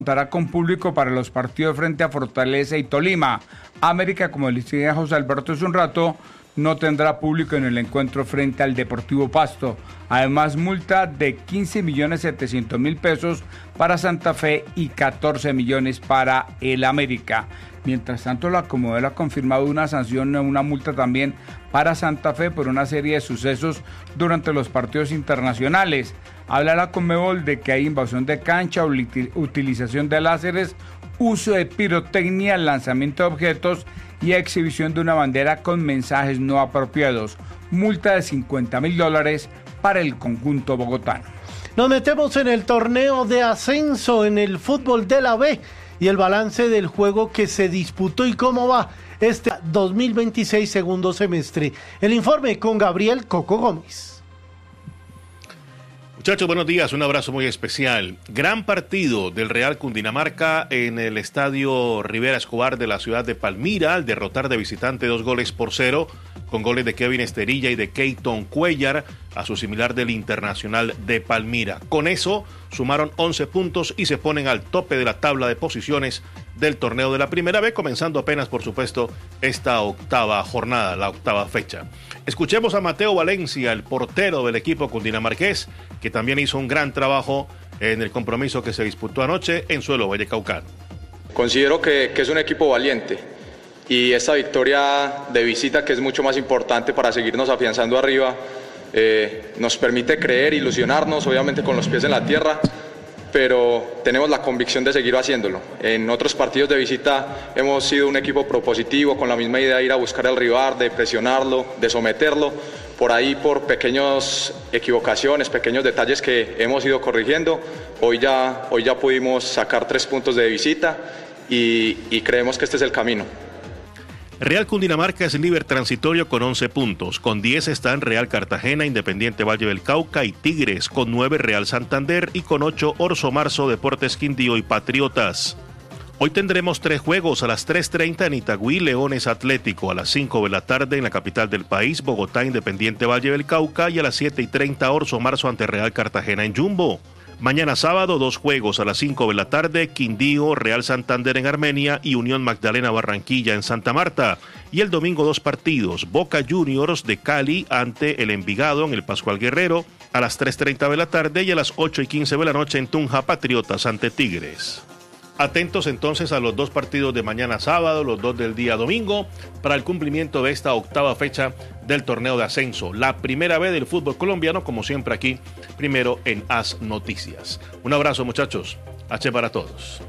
contará con público para los partidos frente a Fortaleza y Tolima. América, como le decía José Alberto hace un rato, no tendrá público en el encuentro frente al Deportivo Pasto. Además, multa de 15.700.000 pesos para Santa Fe y 14 millones para el América. Mientras tanto, la Conmebol ha confirmado una sanción, una multa también para Santa Fe por una serie de sucesos durante los partidos internacionales. Habla la Conmebol de que hay invasión de cancha, utilización de láseres, uso de pirotecnia, lanzamiento de objetos y exhibición de una bandera con mensajes no apropiados. Multa de $50.000 para el conjunto bogotano. Nos metemos en el torneo de ascenso en el fútbol de la B y el balance del juego que se disputó y cómo va este 2026 segundo semestre. El informe con Gabriel Coco Gómez. Muchachos, buenos días, un abrazo muy especial. Gran partido del Real Cundinamarca en el estadio Rivera Escobar de la ciudad de Palmira, al derrotar de visitante 2-0, con goles de Kevin Esterilla y de Keyton Cuellar, a su similar del Internacional de Palmira. Con eso sumaron 11 puntos y se ponen al tope de la tabla de posiciones del torneo de la Primera B, comenzando apenas, por supuesto, esta octava jornada, la octava fecha. Escuchemos a Mateo Valencia, el portero del equipo cundinamarqués, que también hizo un gran trabajo en el compromiso que se disputó anoche en suelo vallecaucano. Considero que es un equipo valiente y esta victoria de visita, que es mucho más importante para seguirnos afianzando arriba, nos permite creer, ilusionarnos, obviamente con los pies en la tierra, pero tenemos la convicción de seguir haciéndolo. En otros partidos de visita hemos sido un equipo propositivo, con la misma idea de ir a buscar al rival, de presionarlo, de someterlo. Por ahí, por pequeñas equivocaciones, pequeños detalles que hemos ido corrigiendo, hoy ya pudimos sacar 3 puntos de visita y creemos que este es el camino. Real Cundinamarca es líder transitorio con 11 puntos. Con 10 están Real Cartagena, Independiente Valle del Cauca y Tigres. Con 9 Real Santander y con 8 Orso Marzo, Deportes Quindío y Patriotas. Hoy tendremos 3 juegos: a las 3:30 en Itagüí, Leones Atlético; a las 5 de la tarde en la capital del país, Bogotá, Independiente Valle del Cauca; y a las 7:30 Orso Marzo ante Real Cartagena en Jumbo. Mañana sábado, 2 juegos: a las 5 de la tarde, Quindío, Real Santander en Armenia y Unión Magdalena Barranquilla en Santa Marta. Y el domingo 2 partidos: Boca Juniors de Cali ante el Envigado en el Pascual Guerrero a las 3:30 de la tarde, y a las 8:15 de la noche en Tunja, Patriotas ante Tigres. Atentos entonces a los 2 partidos de mañana sábado, los 2 del día domingo, para el cumplimiento de esta octava fecha del torneo de ascenso. La Primera B del fútbol colombiano, como siempre aquí, primero en AS Noticias. Un abrazo, muchachos. H para todos.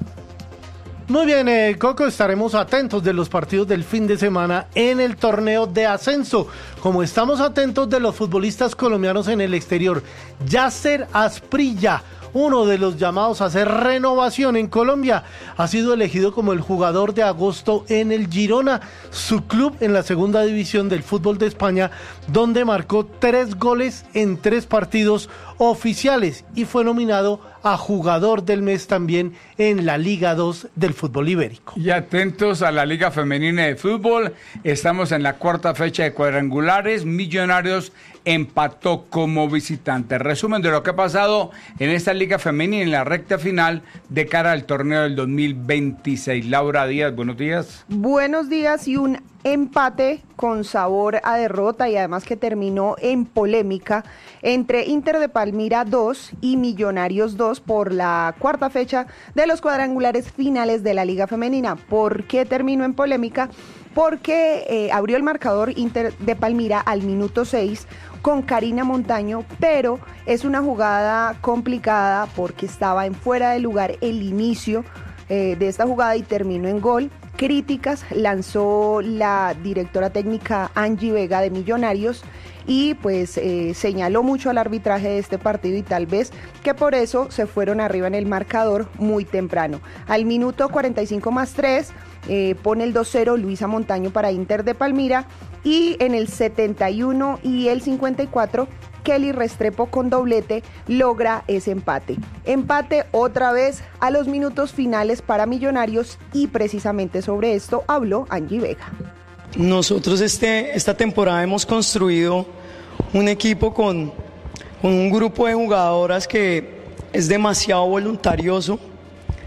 Muy bien, Coco, estaremos atentos de los partidos del fin de semana en el torneo de ascenso, como estamos atentos de los futbolistas colombianos en el exterior. Yasser Asprilla, uno de los llamados a hacer renovación en Colombia, ha sido elegido como el jugador de agosto en el Girona, su club en la segunda división del fútbol de España, donde marcó 3 goles en 3 partidos oficiales y fue nominado a jugador del mes también en la Liga 2 del fútbol ibérico. Y atentos a la Liga Femenina de Fútbol, estamos en la 4ª fecha de cuadrangulares. Millonarios empató como visitante. Resumen de lo que ha pasado en esta Liga Femenina en la recta final de cara al torneo del 2026. Laura Díaz, buenos días. Buenos días, y un empate con sabor a derrota y además que terminó en polémica entre Inter de Palmira 2 y Millonarios 2 por la 4ª fecha de los cuadrangulares finales de la Liga Femenina. ¿Por qué terminó en polémica? Porque abrió el marcador Inter de Palmira al minuto 6 con Karina Montaño, pero es una jugada complicada porque estaba en fuera de lugar el inicio de esta jugada y terminó en gol. Críticas lanzó la directora técnica Angie Vega de Millonarios y pues señaló mucho al arbitraje de este partido y tal vez que por eso se fueron arriba en el marcador muy temprano. Al minuto 45+3 pone el 2-0 Luisa Montaño para Inter de Palmira, y en el 71 y el 54 Kelly Restrepo con doblete logra ese empate. Empate otra vez a los minutos finales para Millonarios, y precisamente sobre esto habló Angie Vega. Nosotros esta temporada hemos construido un equipo con un grupo de jugadoras que es demasiado voluntarioso,